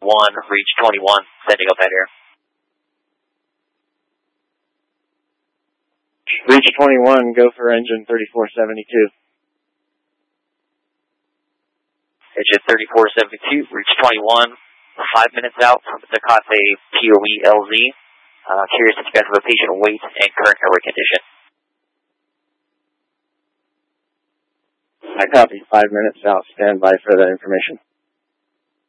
1, reach 21, sending up that air. Reach 21, go for engine 3472. Engine 3472, reach 21, 5 minutes out from the Tecate POE LZ. Curious if you guys have a patient weight and current airway condition. I copy, 5 minutes out, stand by for that information.